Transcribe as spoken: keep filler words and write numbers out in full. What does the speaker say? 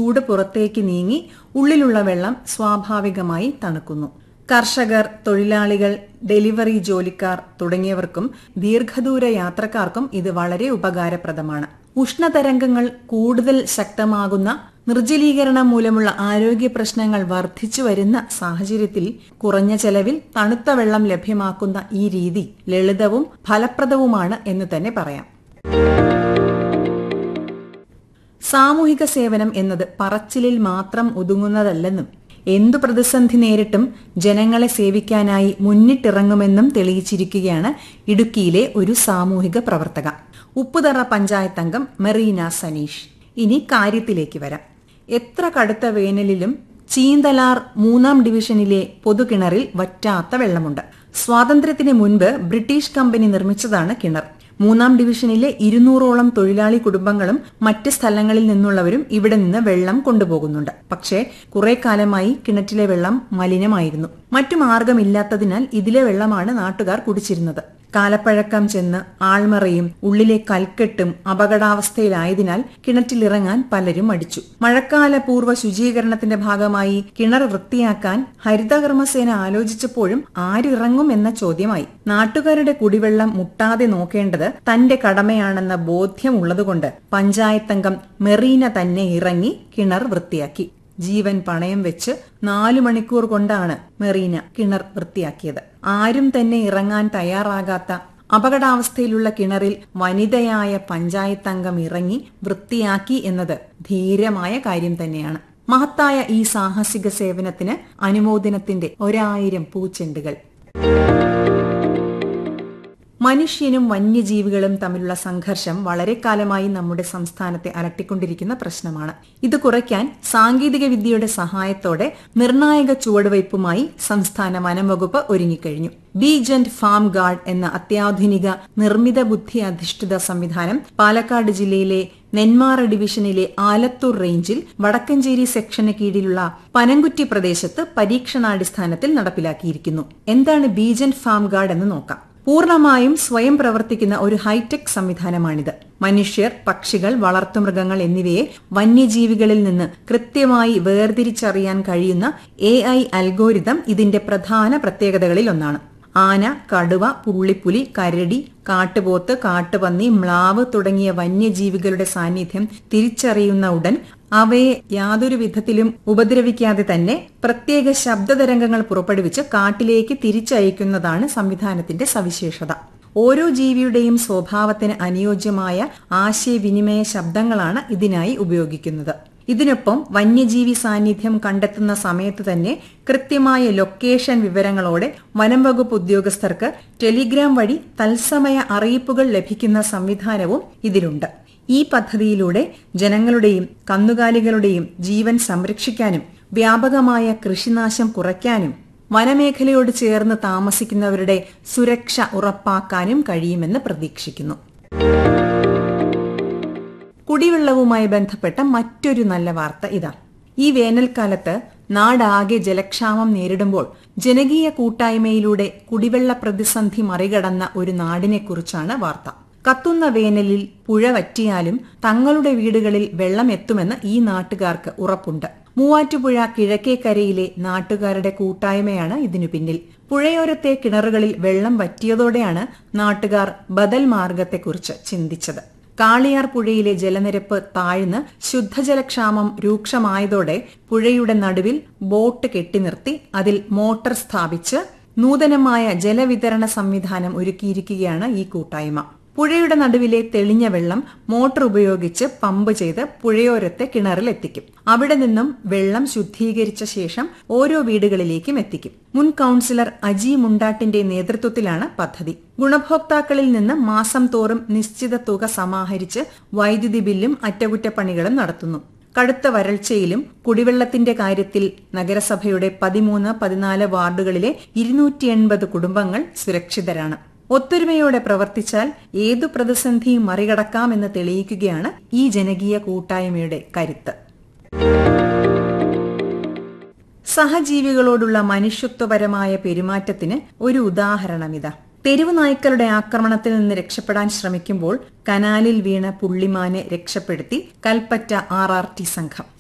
ചൂട് പുറത്തേക്ക് നീങ്ങി ഉള്ളിലുള്ള വെള്ളം സ്വാഭാവികമായി തണുക്കുന്നു. കർഷകർ, തൊഴിലാളികൾ, ഡെലിവറി ജോലിക്കാർ തുടങ്ങിയവർക്കും ദീർഘദൂര യാത്രക്കാർക്കും ഇത് വളരെ ഉപകാരപ്രദമാണ്. ഉഷ്ണതരംഗങ്ങൾ കൂടുതൽ ശക്തമാകുന്ന, നിർജ്ജലീകരണം മൂലമുള്ള ആരോഗ്യ പ്രശ്നങ്ങൾ വർദ്ധിച്ചു വരുന്ന സാഹചര്യത്തിൽ കുറഞ്ഞ ചെലവിൽ തണുത്ത വെള്ളം ലഭ്യമാക്കുന്ന ഈ രീതി ലളിതവും ഫലപ്രദവുമാണ് എന്ന് തന്നെ പറയാം. സാമൂഹിക സേവനം എന്നത് പറച്ചിലിൽ മാത്രം ഒതുങ്ങുന്നതല്ലെന്നും എന്തു പ്രതിസന്ധി നേരിട്ടും ജനങ്ങളെ സേവിക്കാനായി മുന്നിട്ടിറങ്ങുമെന്നും തെളിയിച്ചിരിക്കുകയാണ് ഇടുക്കിയിലെ ഒരു സാമൂഹിക പ്രവർത്തക, ഉപ്പുതറ പഞ്ചായത്ത് അംഗം മെറീന സനീഷ്. ഇനി കാര്യത്തിലേക്ക് വരാം. എത്ര കടുത്ത വേനലിലും ചീന്തലാർ മൂന്നാം ഡിവിഷനിലെ പൊതുകിണറിൽ വറ്റാത്ത വെള്ളമുണ്ട്. സ്വാതന്ത്ര്യത്തിന് മുൻപ് ബ്രിട്ടീഷ് കമ്പനി നിർമ്മിച്ചതാണ് കിണർ. മൂന്നാം ഡിവിഷനിലെ ഇരുന്നൂറോളം തൊഴിലാളി കുടുംബങ്ങളും മറ്റ് സ്ഥലങ്ങളിൽ നിന്നുള്ളവരും ഇവിടെ നിന്ന് വെള്ളം കൊണ്ടുപോകുന്നുണ്ട്. പക്ഷേ കുറെ കാലമായി കിണറ്റിലെ വെള്ളം മലിനമായിരുന്നു. മറ്റു മാർഗമില്ലാത്തതിനാൽ ഇതിലെ വെള്ളമാണ് നാട്ടുകാർ കുടിച്ചിരുന്നത്. കാലപ്പഴക്കം ചെന്ന് ആൾമറയും ഉള്ളിലെ കൽക്കെട്ടും അപകടാവസ്ഥയിലായതിനാൽ കിണറ്റിലിറങ്ങാൻ പലരും മടിച്ചു. മഴക്കാല പൂർവ്വ ശുചീകരണത്തിന്റെ ഭാഗമായി കിണർ വൃത്തിയാക്കാൻ ഹരിതകർമ്മസേന ആലോചിച്ചപ്പോഴും ആരിറങ്ങും എന്ന ചോദ്യമായി. നാട്ടുകാരുടെ കുടിവെള്ളം മുട്ടാതെ നോക്കേണ്ടത് തന്റെ കടമയാണെന്ന ബോധ്യമുള്ളതുകൊണ്ട് പഞ്ചായത്തംഗം മെറീന തന്നെ ഇറങ്ങി കിണർ വൃത്തിയാക്കി. ജീവൻ പണയം വെച്ച് നാലു മണിക്കൂർ കൊണ്ടാണ് മെറീന കിണർ വൃത്തിയാക്കിയത്. ആരും തന്നെ ഇറങ്ങാൻ തയ്യാറാകാത്ത അപകടാവസ്ഥയിലുള്ള കിണറിൽ വനിതയായ പഞ്ചായത്തംഗം ഇറങ്ങി വൃത്തിയാക്കി എന്നത് ധീരമായ കാര്യം തന്നെയാണ്. മഹത്തായ ഈ സാഹസിക സേവനത്തിന് അനുമോദനത്തിന്റെ ഒരായിരം പൂച്ചെണ്ടുകൾ. മനുഷ്യനും വന്യജീവികളും തമ്മിലുള്ള സംഘർഷം വളരെ കാലമായി നമ്മുടെ സംസ്ഥാനത്തെ അലട്ടിക്കൊണ്ടിരിക്കുന്ന പ്രശ്നമാണ്. ഇത് കുറയ്ക്കാൻ സാങ്കേതിക വിദ്യയുടെ സഹായത്തോടെ നിർണായക ചുവടുവയ്പുമായി സംസ്ഥാന വനം വകുപ്പ് ഒരുങ്ങിക്കഴിഞ്ഞു. ബീജന്റ് ഫാം ഗാർഡ് എന്ന അത്യാധുനിക നിർമ്മിത ബുദ്ധി അധിഷ്ഠിത സംവിധാനം പാലക്കാട് ജില്ലയിലെ നെന്മാറ ഡിവിഷനിലെ ആലത്തൂർ റേഞ്ചിൽ വടക്കഞ്ചേരി സെക്ഷന് കീഴിലുള്ള പനങ്കുറ്റി പ്രദേശത്ത് പരീക്ഷണാടിസ്ഥാനത്തിൽ നടപ്പിലാക്കിയിരിക്കുന്നു. എന്താണ് ബീജന്റ് ഫാം ഗാർഡ് എന്ന് നോക്കാം. പൂർണ്ണമായും സ്വയം പ്രവർത്തിക്കുന്ന ഒരു ഹൈടെക് സംവിധാനമാണിത്. മനുഷ്യർ, പക്ഷികൾ, വളർത്തുമൃഗങ്ങൾ എന്നിവയെ വന്യജീവികളിൽ നിന്ന് കൃത്യമായി വേർതിരിച്ചറിയാൻ കഴിയുന്ന എ ഐ അൽഗോരിതം ഇതിന്റെ പ്രധാന പ്രത്യേകതകളിൽ ഒന്നാണ്. ആന, കടുവ, പുള്ളിപ്പുലി, കരടി, കാട്ടുപോത്ത്, കാട്ടുപന്നി, മ്ലാവ് തുടങ്ങിയ വന്യജീവികളുടെ സാന്നിധ്യം തിരിച്ചറിയുന്ന ഉടൻ അവയെ യാതൊരു വിധത്തിലും ഉപദ്രവിക്കാതെ തന്നെ പ്രത്യേക ശബ്ദതരംഗങ്ങൾ പുറപ്പെടുവിച്ച് കാട്ടിലേക്ക് തിരിച്ചയക്കുന്നതാണ് സംവിധാനത്തിന്റെ സവിശേഷത. ഓരോ ജീവിയുടെയും സ്വഭാവത്തിന് അനുയോജ്യമായ ആശയവിനിമയ ശബ്ദങ്ങളാണ് ഇതിനായി ഉപയോഗിക്കുന്നത്. ഇതിനൊപ്പം വന്യജീവി സാന്നിധ്യം കണ്ടെത്തുന്ന സമയത്ത് തന്നെ കൃത്യമായ ലൊക്കേഷൻ വിവരങ്ങളോടെ വനം വകുപ്പ് ഉദ്യോഗസ്ഥർക്ക് ടെലിഗ്രാം വഴി തത്സമയ അറിയിപ്പുകൾ ലഭിക്കുന്ന സംവിധാനവും ഇതിലുണ്ട്. ഈ പദ്ധതിയിലൂടെ ജനങ്ങളുടെയും കന്നുകാലികളുടെയും ജീവൻ സംരക്ഷിക്കാനും വ്യാപകമായ കൃഷിനാശം കുറയ്ക്കാനും വനമേഖലയോട് ചേർന്ന് താമസിക്കുന്നവരുടെ സുരക്ഷ ഉറപ്പാക്കാനും കഴിയുമെന്ന് പ്രതീക്ഷിക്കുന്നു. കുടിവെള്ളവുമായി ബന്ധപ്പെട്ട മറ്റൊരു നല്ല വാർത്ത ഇതാ. ഈ വേനൽക്കാലത്ത് നാടാകെ ജലക്ഷാമം നേരിടുമ്പോൾ ജനകീയ കൂട്ടായ്മയിലൂടെ കുടിവെള്ള പ്രതിസന്ധി മറികടന്ന ഒരു നാടിനെക്കുറിച്ചാണ് വാർത്ത. കത്തുന്ന വേനലിൽ പുഴ വറ്റിയാലും തങ്ങളുടെ വീടുകളിൽ വെള്ളം എത്തുമെന്ന് ഈ നാട്ടുകാർക്ക് ഉറപ്പുണ്ട്. മൂവാറ്റുപുഴ കിഴക്കേക്കരയിലെ നാട്ടുകാരുടെ കൂട്ടായ്മയാണ് ഇതിനു പിന്നിൽ. പുഴയോരത്തെ കിണറുകളിൽ വെള്ളം വറ്റിയതോടെയാണ് നാട്ടുകാർ ബദൽ മാർഗത്തെക്കുറിച്ച് ചിന്തിച്ചത്. കാളിയാർ പുഴയിലെ ജലനിരപ്പ് താഴ്ന്ന് ശുദ്ധജലക്ഷാമം രൂക്ഷമായതോടെ പുഴയുടെ നടുവിൽ ബോട്ട് കെട്ടിനിർത്തി അതിൽ മോട്ടോർ സ്ഥാപിച്ച് നൂതനമായ ജലവിതരണ സംവിധാനം ഒരുക്കിയിരിക്കുകയാണ് ഈ കൂട്ടായ്മ. പുഴയുടെ നടുവിലെ തെളിഞ്ഞ വെള്ളം മോട്ടോർ ഉപയോഗിച്ച് പമ്പ് ചെയ്ത് പുഴയോരത്തെ കിണറിലെത്തിക്കും. അവിടെ നിന്നും വെള്ളം ശുദ്ധീകരിച്ച ശേഷം ഓരോ വീടുകളിലേക്കും എത്തിക്കും. മുൻ കൌൺസിലർ അജി മുണ്ടാട്ടിന്റെ നേതൃത്വത്തിലാണ് പദ്ധതി. ഗുണഭോക്താക്കളിൽ നിന്ന് മാസം തോറും നിശ്ചിത തുക സമാഹരിച്ച് വൈദ്യുതി ബില്ലും അറ്റകുറ്റപ്പണികളും നടത്തുന്നു. കടുത്ത വരൾച്ചയിലും കുടിവെള്ളത്തിന്റെ കാര്യത്തിൽ നഗരസഭയുടെ പതിമൂന്ന് പതിനാല് വാർഡുകളിലെ ഇരുന്നൂറ്റി എൺപത് കുടുംബങ്ങൾ സുരക്ഷിതരാണ്. ഒത്തൊരുമയോടെ പ്രവർത്തിച്ചാൽ ഏതു പ്രതിസന്ധിയും മറികടക്കാമെന്ന് തെളിയിക്കുകയാണ് ഈ ജനകീയ കൂട്ടായ്മയുടെ കരുത്ത്. സഹജീവികളോടുള്ള മനുഷ്യത്വപരമായ പെരുമാറ്റത്തിന് ഒരു ഉദാഹരണമിതാ. തെരുവു നായ്ക്കളുടെ ആക്രമണത്തിൽ നിന്ന് രക്ഷപ്പെടാൻ ശ്രമിക്കുമ്പോൾ കനാലിൽ വീണ പുള്ളിമാനെ രക്ഷപ്പെടുത്തി കൽപ്പറ്റ ആർ ആർ ടി സംഘം.